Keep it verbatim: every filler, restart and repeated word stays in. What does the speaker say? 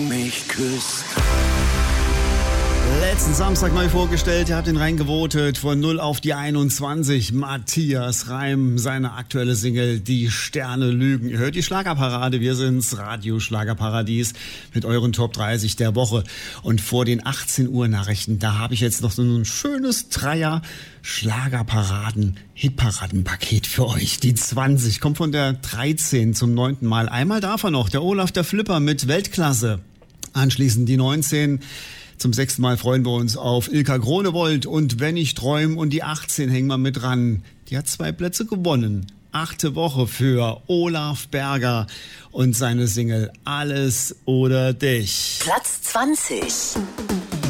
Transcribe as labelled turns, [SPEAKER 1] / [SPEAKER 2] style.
[SPEAKER 1] mich küsst.
[SPEAKER 2] Letzten Samstag neu vorgestellt, ihr habt ihn reingevotet, von null auf die einundzwanzig. Matthias Reim, seine aktuelle Single Die Sterne lügen. Ihr hört die Schlagerparade, wir sind's, Radio Schlagerparadies mit euren Top dreißig der Woche. Und vor den achtzehn Uhr Nachrichten, da habe ich jetzt noch so ein schönes Dreier Schlagerparaden, Hitparadenpaket für euch. Die zwanzig kommt von der dreizehn zum neunten Mal. Einmal davon noch der Olaf der Flipper mit Weltklasse. Anschließend die neunzehn. Zum sechsten Mal freuen wir uns auf Ilka Gronewold und Wenn ich träum, und die achtzehn hängen wir mit dran. Die hat zwei Plätze gewonnen. Achte Woche für Olaf Berger und seine Single Alles oder dich.
[SPEAKER 1] Platz zwanzig.